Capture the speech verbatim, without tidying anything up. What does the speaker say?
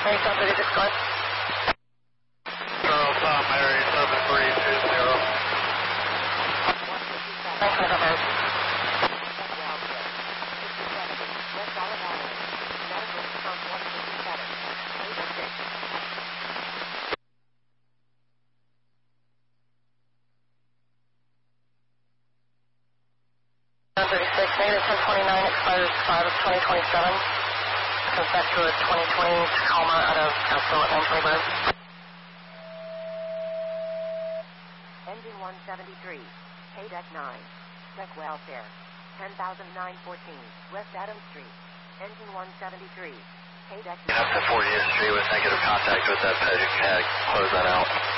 Mary seven three six, go ahead. Charles, uh, Mary seven three two zero. Thanks, Mary Mary. seven thirty-six, negative ten twenty-nine, expires five of twenty twenty-seven. Comes back to a twenty twenty Tacoma out of Castle at nine twenty-five. Engine one seventy-three, K deck nine, check welfare, ten thousand nine fourteen, West Adams Street. Engine one seventy-three, K deck nine. Up to fortieth Street with negative contact with that Pedrick tag. Close that out.